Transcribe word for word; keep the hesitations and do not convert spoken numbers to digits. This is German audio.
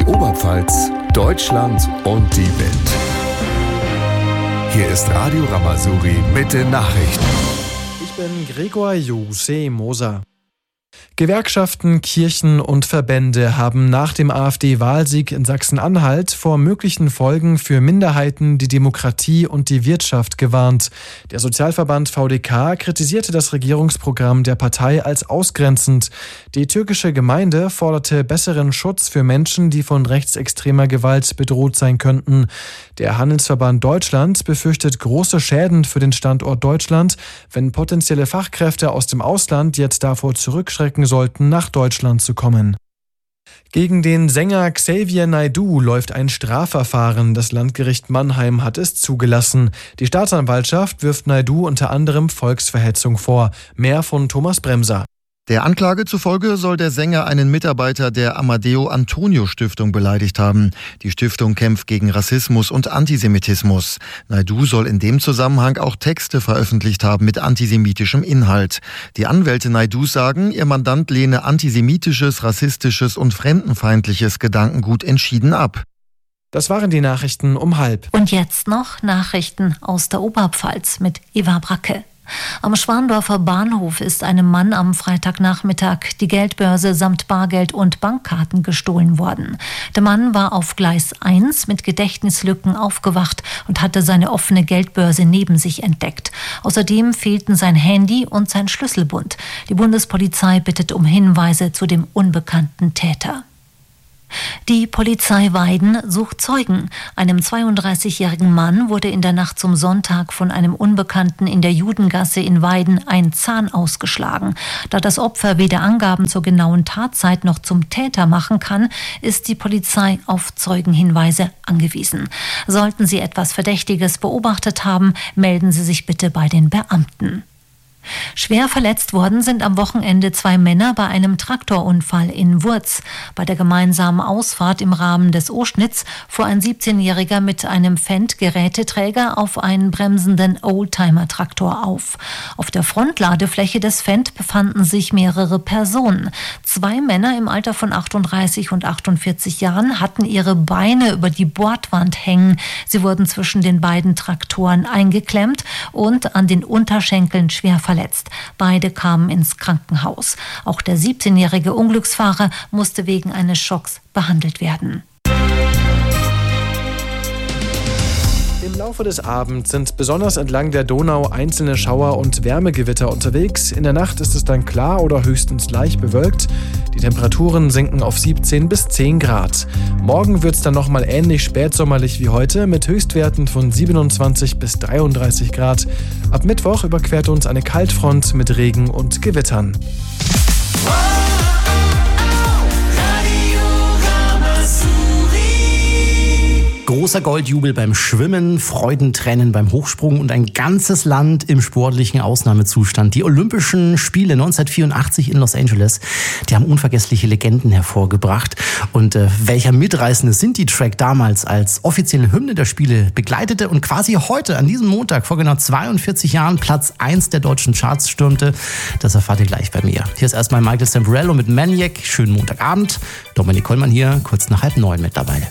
die Oberpfalz, Deutschland und die Welt. Hier ist Radio Rama-Suri mit den Nachrichten. Ich bin Gregor Jose Moser. Gewerkschaften, Kirchen und Verbände haben nach dem AfD-Wahlsieg in Sachsen-Anhalt vor möglichen Folgen für Minderheiten, die Demokratie und die Wirtschaft gewarnt. Der Sozialverband V D K kritisierte das Regierungsprogramm der Partei als ausgrenzend. Die türkische Gemeinde forderte besseren Schutz für Menschen, die von rechtsextremer Gewalt bedroht sein könnten. Der Handelsverband Deutschland befürchtet große Schäden für den Standort Deutschland, wenn potenzielle Fachkräfte aus dem Ausland jetzt davor zurückschrecken sollten, nach Deutschland zu kommen. Gegen den Sänger Xavier Naidoo läuft ein Strafverfahren. Das Landgericht Mannheim hat es zugelassen. Die Staatsanwaltschaft wirft Naidoo unter anderem Volksverhetzung vor. Mehr von Thomas Bremser. Der Anklage zufolge soll der Sänger einen Mitarbeiter der Amadeo Antonio Stiftung beleidigt haben. Die Stiftung kämpft gegen Rassismus und Antisemitismus. Naidoo soll in dem Zusammenhang auch Texte veröffentlicht haben mit antisemitischem Inhalt. Die Anwälte Naidoos sagen, ihr Mandant lehne antisemitisches, rassistisches und fremdenfeindliches Gedankengut entschieden ab. Das waren die Nachrichten um halb. Und jetzt noch Nachrichten aus der Oberpfalz mit Eva Bracke. Am Schwandorfer Bahnhof ist einem Mann am Freitagnachmittag die Geldbörse samt Bargeld und Bankkarten gestohlen worden. Der Mann war auf Gleis eins mit Gedächtnislücken aufgewacht und hatte seine offene Geldbörse neben sich entdeckt. Außerdem fehlten sein Handy und sein Schlüsselbund. Die Bundespolizei bittet um Hinweise zu dem unbekannten Täter. Die Polizei Weiden sucht Zeugen. Einem zweiunddreißigjährigen Mann wurde in der Nacht zum Sonntag von einem Unbekannten in der Judengasse in Weiden ein Zahn ausgeschlagen. Da das Opfer weder Angaben zur genauen Tatzeit noch zum Täter machen kann, ist die Polizei auf Zeugenhinweise angewiesen. Sollten Sie etwas Verdächtiges beobachtet haben, melden Sie sich bitte bei den Beamten. Schwer verletzt worden sind am Wochenende zwei Männer bei einem Traktorunfall in Wurz. Bei der gemeinsamen Ausfahrt im Rahmen des O-Schnitts fuhr ein siebzehnjähriger mit einem Fendt-Geräteträger auf einen bremsenden Oldtimer-Traktor auf. Auf der Frontladefläche des Fendt befanden sich mehrere Personen. Zwei Männer im Alter von achtunddreißig und achtundvierzig Jahren hatten ihre Beine über die Bordwand hängen. Sie wurden zwischen den beiden Traktoren eingeklemmt und an den Unterschenkeln schwer verletzt. Verletzt. Beide kamen ins Krankenhaus. Auch der siebzehnjährige Unglücksfahrer musste wegen eines Schocks behandelt werden. Im Laufe des Abends sind besonders entlang der Donau einzelne Schauer und Wärmegewitter unterwegs. In der Nacht ist es dann klar oder höchstens leicht bewölkt. Die Temperaturen sinken auf siebzehn bis zehn Grad. Morgen wird es dann nochmal ähnlich spätsommerlich wie heute mit Höchstwerten von siebenundzwanzig bis dreiunddreißig Grad. Ab Mittwoch überquert uns eine Kaltfront mit Regen und Gewittern. Großer Goldjubel beim Schwimmen, Freudentränen beim Hochsprung und ein ganzes Land im sportlichen Ausnahmezustand. Die Olympischen Spiele neunzehnhundertvierundachtzig in Los Angeles, die haben unvergessliche Legenden hervorgebracht. Und äh, welcher mitreißende Sinti-Track damals als offizielle Hymne der Spiele begleitete und quasi heute, an diesem Montag, vor genau zweiundvierzig Jahren Platz eins der deutschen Charts stürmte, das erfahrt ihr gleich bei mir. Hier ist erstmal Michael Sambrello mit Maniac. Schönen Montagabend. Dominik Kollmann hier, kurz nach halb neun mit dabei.